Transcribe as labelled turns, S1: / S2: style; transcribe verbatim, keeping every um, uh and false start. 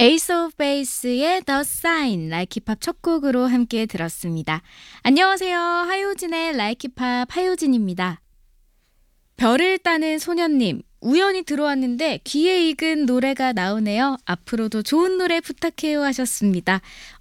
S1: 에이스 오브 베이스의 The Sign 라이키팝 첫 곡으로 함께 들었습니다. 안녕하세요. 하효진의 라이키팝 하효진입니다. 별을 따는 소년님, 우연히 들어왔는데 귀에 익은 노래가 나오네요. 앞으로도 좋은 노래 부탁해요 하셨습니다.